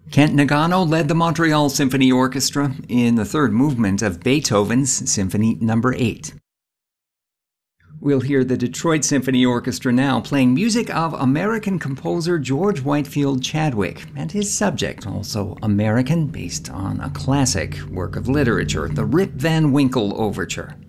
Kent Nagano led the Montreal Symphony Orchestra in the third movement of Beethoven's Symphony No. 8. We'll hear the Detroit Symphony Orchestra now playing music of American composer George Whitefield Chadwick and his subject, also American, based on a classic work of literature, the Rip Van Winkle Overture.